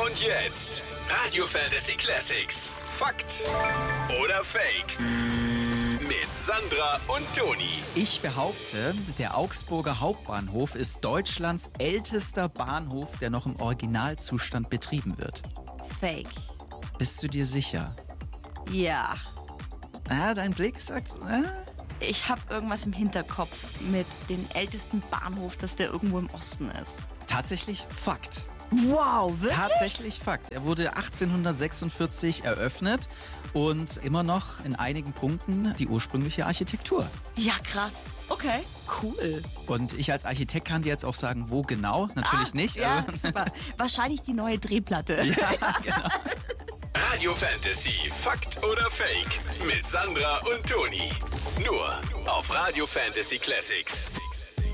Und jetzt Radio Fantasy Classics. Fakt oder Fake? Mit Sandra und Toni. Ich behaupte, der Augsburger Hauptbahnhof ist Deutschlands ältester Bahnhof, der noch im Originalzustand betrieben wird. Fake. Bist du dir sicher? Ja. Dein Blick sagt... Ich habe irgendwas im Hinterkopf mit dem ältesten Bahnhof, dass der irgendwo im Osten ist. Tatsächlich Fakt. Wow, wirklich? Tatsächlich Fakt. Er wurde 1846 eröffnet und immer noch in einigen Punkten die ursprüngliche Architektur. Ja, krass. Okay, cool. Und ich als Architekt kann dir jetzt auch sagen, wo genau. Natürlich nicht. Ja, super. Wahrscheinlich die neue Drehplatte. Ja, genau. Radio Fantasy. Fakt oder Fake? Mit Sandra und Toni. Nur auf Radio Fantasy Classics.